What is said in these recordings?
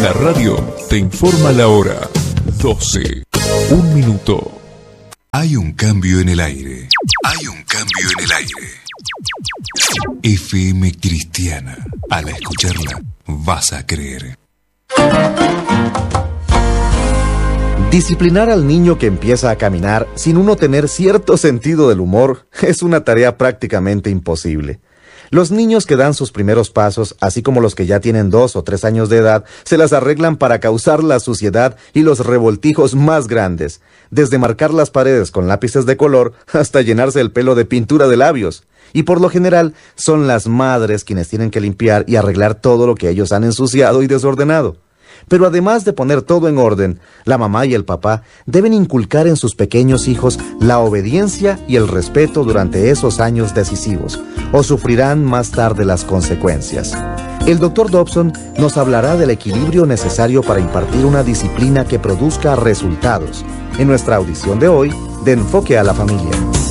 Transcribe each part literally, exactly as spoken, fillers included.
La radio te informa la hora. doce. Un minuto. Hay un cambio en el aire. Hay un cambio en el aire. F M Cristiana. Al escucharla, vas a creer. Disciplinar al niño que empieza a caminar sin uno tener cierto sentido del humor es una tarea prácticamente imposible. Los niños que dan sus primeros pasos, así como los que ya tienen dos o tres años de edad, se las arreglan para causar la suciedad y los revoltijos más grandes, desde marcar las paredes con lápices de color hasta llenarse el pelo de pintura de labios. Y por lo general, son las madres quienes tienen que limpiar y arreglar todo lo que ellos han ensuciado y desordenado. Pero además de poner todo en orden, la mamá y el papá deben inculcar en sus pequeños hijos la obediencia y el respeto durante esos años decisivos, o sufrirán más tarde las consecuencias. El doctor Dobson nos hablará del equilibrio necesario para impartir una disciplina que produzca resultados, en nuestra audición de hoy de Enfoque a la Familia.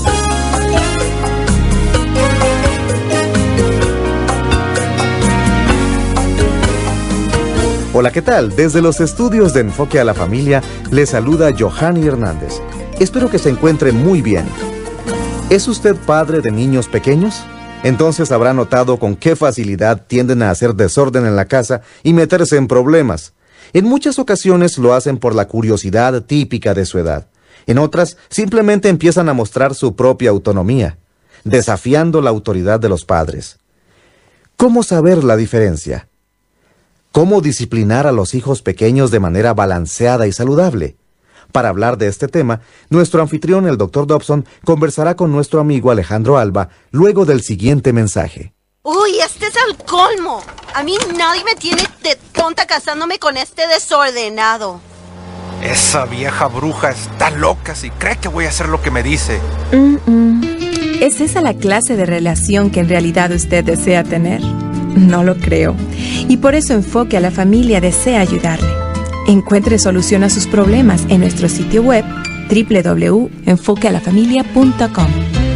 Hola, ¿qué tal? Desde los estudios de Enfoque a la Familia, le saluda Johanny Hernández. Espero que se encuentre muy bien. ¿Es usted padre de niños pequeños? Entonces habrá notado con qué facilidad tienden a hacer desorden en la casa y meterse en problemas. En muchas ocasiones lo hacen por la curiosidad típica de su edad. En otras, simplemente empiezan a mostrar su propia autonomía, desafiando la autoridad de los padres. ¿Cómo saber la diferencia? ¿Cómo disciplinar a los hijos pequeños de manera balanceada y saludable? Para hablar de este tema, nuestro anfitrión, el doctor Dobson, conversará con nuestro amigo Alejandro Alba luego del siguiente mensaje. Uy, este es el colmo. A mí nadie me tiene de tonta casándome con este desordenado. Esa vieja bruja está loca si cree que voy a hacer lo que me dice. Mm-mm. ¿Es esa la clase de relación que en realidad usted desea tener? No lo creo. Y por eso Enfoque a la Familia desea ayudarle. Encuentre solución a sus problemas en nuestro sitio web doble u doble u doble u punto enfoque a la familia punto com.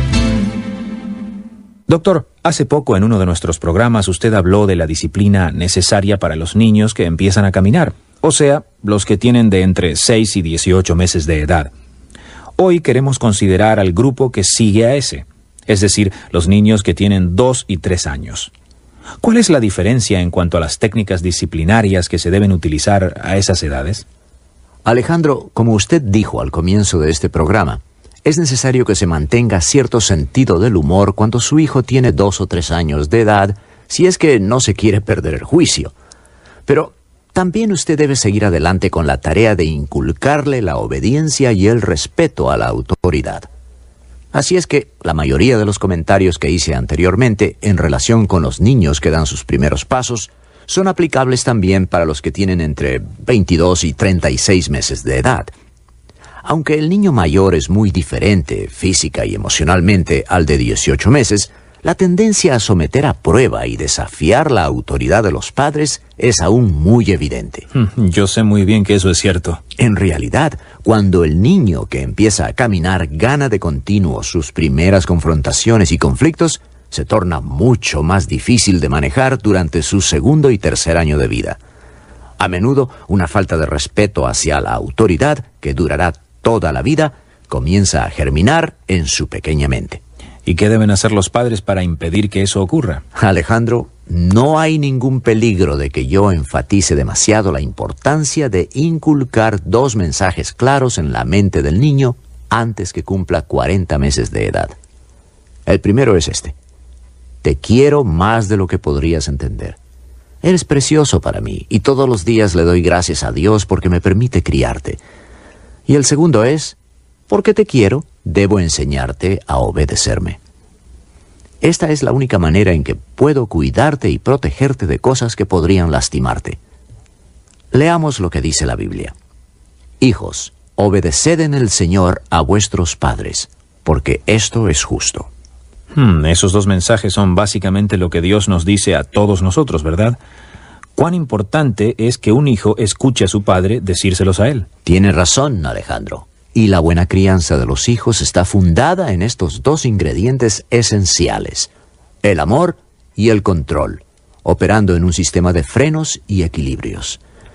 Doctor, hace poco en uno de nuestros programas usted habló de la disciplina necesaria para los niños que empiezan a caminar, o sea, los que tienen de entre seis y dieciocho meses de edad. Hoy queremos considerar al grupo que sigue a ese, es decir, los niños que tienen dos y tres años. ¿Cuál es la diferencia en cuanto a las técnicas disciplinarias que se deben utilizar a esas edades? Alejandro, como usted dijo al comienzo de este programa, es necesario que se mantenga cierto sentido del humor cuando su hijo tiene dos o tres años de edad, si es que no se quiere perder el juicio. Pero también usted debe seguir adelante con la tarea de inculcarle la obediencia y el respeto a la autoridad. Así es que la mayoría de los comentarios que hice anteriormente en relación con los niños que dan sus primeros pasos son aplicables también para los que tienen entre veintidós y treinta y seis meses de edad. Aunque el niño mayor es muy diferente física y emocionalmente al de dieciocho meses, la tendencia a someter a prueba y desafiar la autoridad de los padres es aún muy evidente. Yo sé muy bien que eso es cierto. En realidad, cuando el niño que empieza a caminar gana de continuo sus primeras confrontaciones y conflictos, se torna mucho más difícil de manejar durante su segundo y tercer año de vida. A menudo, una falta de respeto hacia la autoridad, que durará toda la vida, comienza a germinar en su pequeña mente. ¿Y qué deben hacer los padres para impedir que eso ocurra? Alejandro, no hay ningún peligro de que yo enfatice demasiado la importancia de inculcar dos mensajes claros en la mente del niño antes que cumpla cuarenta meses de edad. El primero es este: te quiero más de lo que podrías entender. Eres precioso para mí y todos los días le doy gracias a Dios porque me permite criarte. Y el segundo es: porque te quiero, debo enseñarte a obedecerme. Esta es la única manera en que puedo cuidarte y protegerte de cosas que podrían lastimarte. Leamos lo que dice la Biblia. Hijos, obedeced en el Señor a vuestros padres, porque esto es justo. Hmm, esos dos mensajes son básicamente lo que Dios nos dice a todos nosotros, ¿verdad? ¿Cuán importante es que un hijo escuche a su padre decírselos a él? Tiene razón, Alejandro. Y la buena crianza de los hijos está fundada en estos dos ingredientes esenciales: el amor y el control, operando en un sistema de frenos y equilibrios.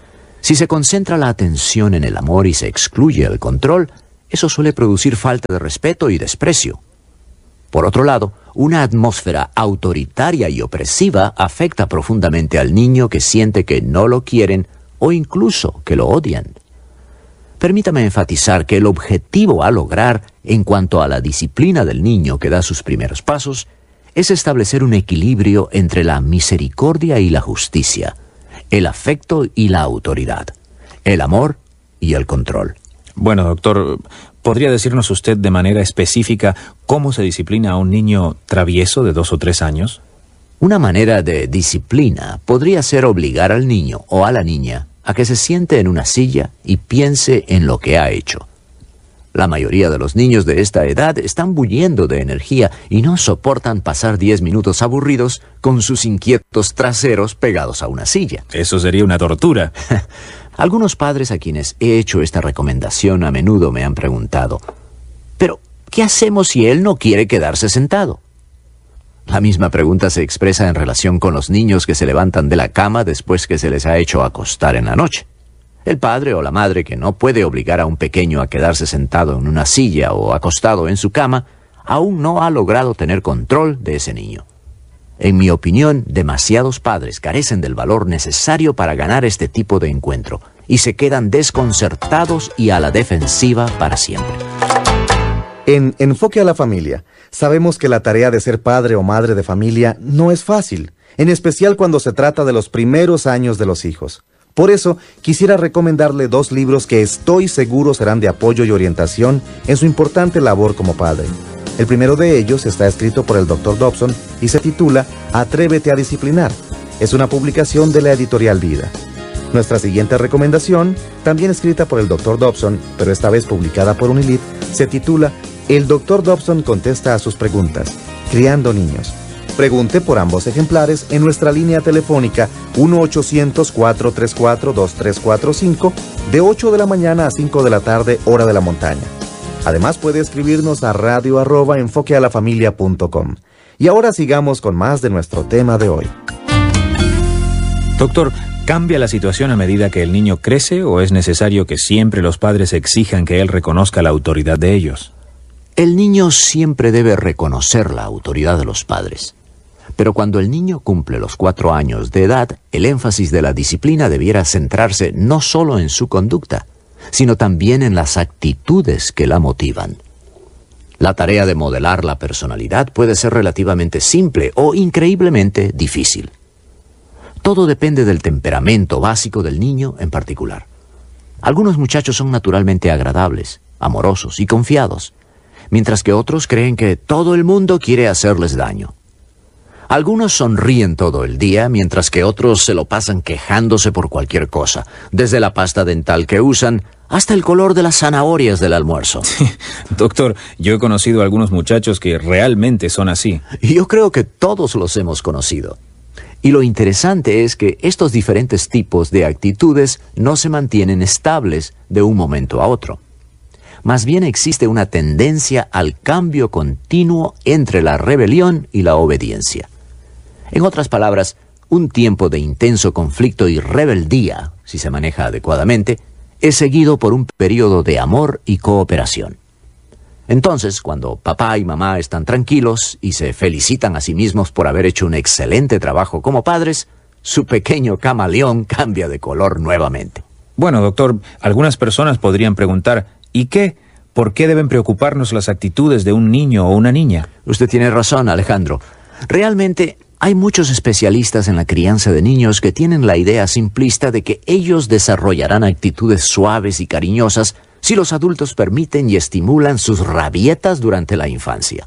Si se concentra la atención en el amor y se excluye el control, eso suele producir falta de respeto y desprecio. Por otro lado, una atmósfera autoritaria y opresiva afecta profundamente al niño, que siente que no lo quieren o incluso que lo odian. Permítame enfatizar que el objetivo a lograr en cuanto a la disciplina del niño que da sus primeros pasos es establecer un equilibrio entre la misericordia y la justicia, el afecto y la autoridad, el amor y el control. Bueno, doctor, ¿podría decirnos usted de manera específica cómo se disciplina a un niño travieso de dos o tres años? Una manera de disciplina podría ser obligar al niño o a la niña a que se siente en una silla y piense en lo que ha hecho. La mayoría de los niños de esta edad están bulliendo de energía y no soportan pasar diez minutos aburridos con sus inquietos traseros pegados a una silla. Eso sería una tortura. Algunos padres a quienes he hecho esta recomendación a menudo me han preguntado, ¿pero qué hacemos si él no quiere quedarse sentado? La misma pregunta se expresa en relación con los niños que se levantan de la cama después que se les ha hecho acostar en la noche. El padre o la madre que no puede obligar a un pequeño a quedarse sentado en una silla o acostado en su cama, aún no ha logrado tener control de ese niño. En mi opinión, demasiados padres carecen del valor necesario para ganar este tipo de encuentro y se quedan desconcertados y a la defensiva para siempre. En Enfoque a la Familia, sabemos que la tarea de ser padre o madre de familia no es fácil, en especial cuando se trata de los primeros años de los hijos. Por eso, quisiera recomendarle dos libros que estoy seguro serán de apoyo y orientación en su importante labor como padre. El primero de ellos está escrito por el doctor Dobson y se titula Atrévete a disciplinar. Es una publicación de la editorial Vida. Nuestra siguiente recomendación, también escrita por el doctor Dobson, pero esta vez publicada por Unilit, se titula El doctor Dobson contesta a sus preguntas, Criando Niños. Pregunte por ambos ejemplares en nuestra línea telefónica uno ochocientos, cuatro tres cuatro, dos tres cuatro cinco de ocho de la mañana a cinco de la tarde, hora de la montaña. Además puede escribirnos a radio arroba enfoquealafamilia punto com. Y ahora sigamos con más de nuestro tema de hoy. Doctor, ¿cambia la situación a medida que el niño crece o es necesario que siempre los padres exijan que él reconozca la autoridad de ellos? El niño siempre debe reconocer la autoridad de los padres. Pero cuando el niño cumple los cuatro años de edad, el énfasis de la disciplina debiera centrarse no solo en su conducta, sino también en las actitudes que la motivan. La tarea de modelar la personalidad puede ser relativamente simple o increíblemente difícil. Todo depende del temperamento básico del niño en particular. Algunos muchachos son naturalmente agradables, amorosos y confiados, mientras que otros creen que todo el mundo quiere hacerles daño. Algunos sonríen todo el día, mientras que otros se lo pasan quejándose por cualquier cosa, desde la pasta dental que usan hasta el color de las zanahorias del almuerzo. Doctor, yo he conocido a algunos muchachos que realmente son así. Y yo creo que todos los hemos conocido. Y lo interesante es que estos diferentes tipos de actitudes no se mantienen estables de un momento a otro. Más bien existe una tendencia al cambio continuo entre la rebelión y la obediencia. En otras palabras, un tiempo de intenso conflicto y rebeldía, si se maneja adecuadamente, es seguido por un periodo de amor y cooperación. Entonces, cuando papá y mamá están tranquilos y se felicitan a sí mismos por haber hecho un excelente trabajo como padres, su pequeño camaleón cambia de color nuevamente. Bueno, doctor, algunas personas podrían preguntar, ¿y qué? ¿Por qué deben preocuparnos las actitudes de un niño o una niña? Usted tiene razón, Alejandro. Realmente hay muchos especialistas en la crianza de niños que tienen la idea simplista de que ellos desarrollarán actitudes suaves y cariñosas si los adultos permiten y estimulan sus rabietas durante la infancia.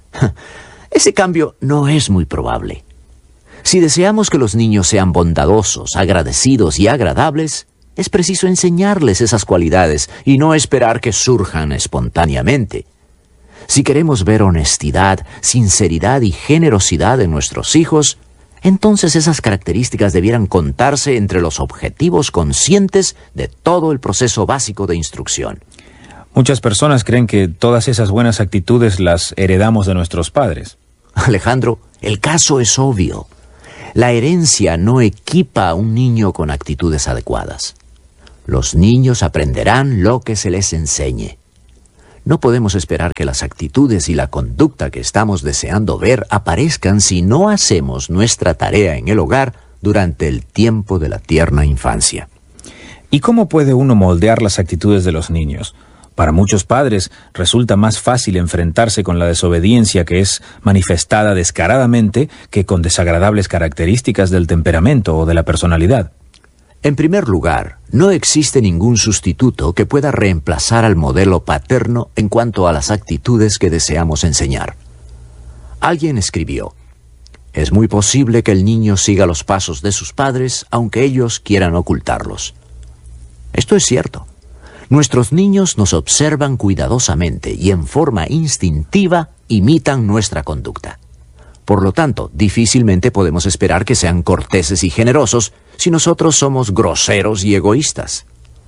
Ese cambio no es muy probable. Si deseamos que los niños sean bondadosos, agradecidos y agradables, es preciso enseñarles esas cualidades y no esperar que surjan espontáneamente. Si queremos ver honestidad, sinceridad y generosidad en nuestros hijos, entonces esas características debieran contarse entre los objetivos conscientes de todo el proceso básico de instrucción. Muchas personas creen que todas esas buenas actitudes las heredamos de nuestros padres. Alejandro, el caso es obvio. La herencia no equipa a un niño con actitudes adecuadas. Los niños aprenderán lo que se les enseñe. No podemos esperar que las actitudes y la conducta que estamos deseando ver aparezcan si no hacemos nuestra tarea en el hogar durante el tiempo de la tierna infancia. ¿Y cómo puede uno moldear las actitudes de los niños? Para muchos padres resulta más fácil enfrentarse con la desobediencia que es manifestada descaradamente que con desagradables características del temperamento o de la personalidad. En primer lugar, no existe ningún sustituto que pueda reemplazar al modelo paterno en cuanto a las actitudes que deseamos enseñar. Alguien escribió: es muy posible que el niño siga los pasos de sus padres, aunque ellos quieran ocultarlos. Esto es cierto. Nuestros niños nos observan cuidadosamente y en forma instintiva imitan nuestra conducta. Por lo tanto, difícilmente podemos esperar que sean corteses y generosos si nosotros somos groseros y egoístas.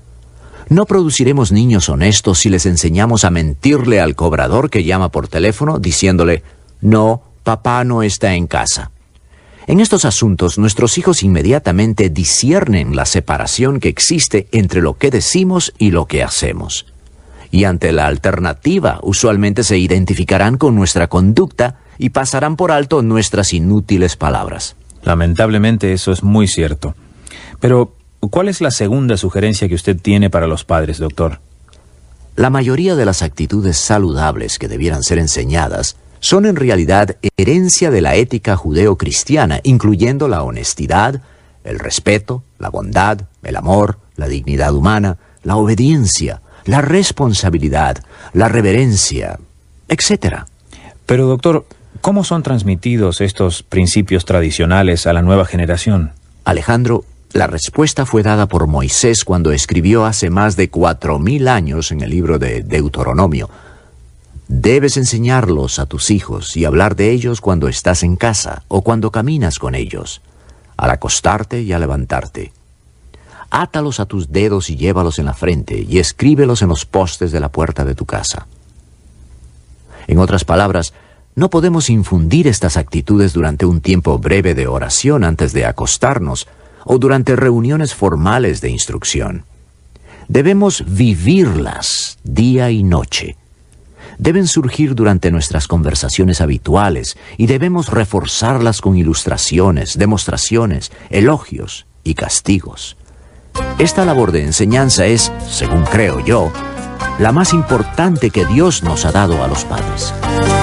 No produciremos niños honestos si les enseñamos a mentirle al cobrador que llama por teléfono diciéndole: no, papá no está en casa. En estos asuntos, nuestros hijos inmediatamente disciernen la separación que existe entre lo que decimos y lo que hacemos. Y ante la alternativa, usualmente se identificarán con nuestra conducta y pasarán por alto nuestras inútiles palabras. Lamentablemente eso es muy cierto. Pero, ¿cuál es la segunda sugerencia que usted tiene para los padres, doctor? La mayoría de las actitudes saludables que debieran ser enseñadas son en realidad herencia de la ética judeo-cristiana, incluyendo la honestidad, el respeto, la bondad, el amor, la dignidad humana, la obediencia, la responsabilidad, la reverencia, etcétera. Pero, doctor, ¿cómo son transmitidos estos principios tradicionales a la nueva generación? Alejandro, la respuesta fue dada por Moisés cuando escribió hace más de cuatro mil años en el libro de Deuteronomio: debes enseñarlos a tus hijos y hablar de ellos cuando estás en casa o cuando caminas con ellos, al acostarte y al levantarte. Átalos a tus dedos y llévalos en la frente y escríbelos en los postes de la puerta de tu casa. En otras palabras, no podemos infundir estas actitudes durante un tiempo breve de oración antes de acostarnos o durante reuniones formales de instrucción. Debemos vivirlas día y noche. Deben surgir durante nuestras conversaciones habituales y debemos reforzarlas con ilustraciones, demostraciones, elogios y castigos. Esta labor de enseñanza es, según creo yo, la más importante que Dios nos ha dado a los padres.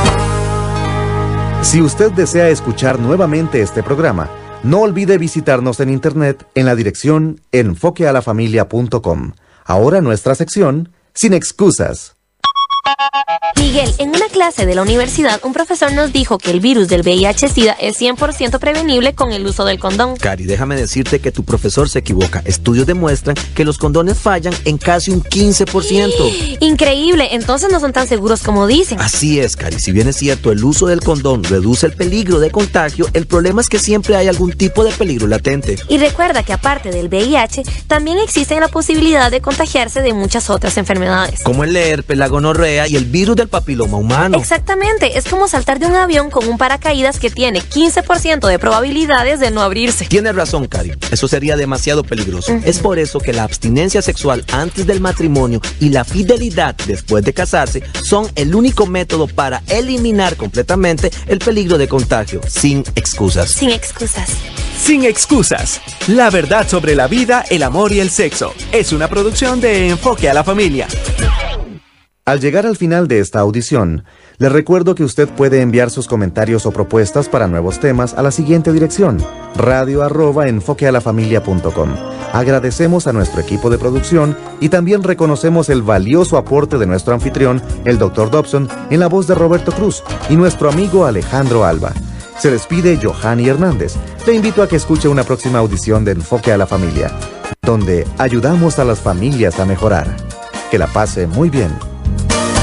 Si usted desea escuchar nuevamente este programa, no olvide visitarnos en internet en la dirección enfoque a la familia punto com. Ahora nuestra sección Sin Excusas. Miguel, en una clase de la universidad, un profesor nos dijo que el virus del V I H SIDA es cien por ciento prevenible con el uso del condón. Cari, déjame decirte que tu profesor se equivoca. Estudios demuestran que los condones fallan en casi un quince por ciento. Increíble, entonces no son tan seguros como dicen. Así es, Cari. Si bien es cierto, el uso del condón reduce el peligro de contagio, el problema es que siempre hay algún tipo de peligro latente. Y recuerda que aparte del V I H, también existe la posibilidad de contagiarse de muchas otras enfermedades. Como el herpes, la gonorrea y el virus del papiloma humano. Exactamente, es como saltar de un avión con un paracaídas que tiene quince por ciento de probabilidades de no abrirse. Tienes razón, Cari, eso sería demasiado peligroso. Uh-huh. Es por eso que la abstinencia sexual antes del matrimonio y la fidelidad después de casarse son el único método para eliminar completamente el peligro de contagio, sin excusas. Sin excusas. Sin excusas. La verdad sobre la vida, el amor y el sexo. Es una producción de Enfoque a la Familia. Al llegar al final de esta audición, le recuerdo que usted puede enviar sus comentarios o propuestas para nuevos temas a la siguiente dirección: radio arroba enfoquealafamilia punto com. Agradecemos a nuestro equipo de producción y también reconocemos el valioso aporte de nuestro anfitrión, el doctor Dobson, en la voz de Roberto Cruz, y nuestro amigo Alejandro Alba. Se despide Johanny Hernández. Te invito a que escuche una próxima audición de Enfoque a la Familia, donde ayudamos a las familias a mejorar. Que la pase muy bien.